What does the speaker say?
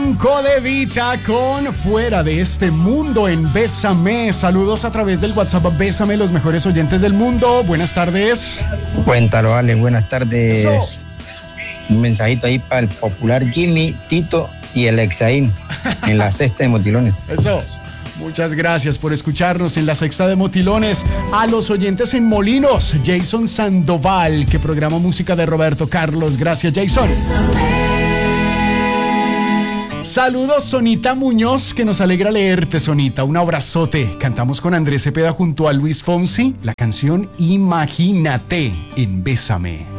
Franco De Vita con Fuera de este Mundo en Bésame. Saludos a través del WhatsApp Bésame, los mejores oyentes del mundo. Buenas tardes. Cuéntalo, Ale, buenas tardes. Eso. Un mensajito ahí para el popular Jimmy, Tito y el Exaín en la Sexta de Motilones. Eso. Muchas gracias por escucharnos en la Sexta de Motilones. A los oyentes en Molinos, Jason Sandoval, que programa música de Roberto Carlos. Gracias, Jason. Saludos, Sonita Muñoz, que nos alegra leerte, Sonita. Un abrazote. Cantamos con Andrés Cepeda junto a Luis Fonsi la canción Imagínate en Bésame.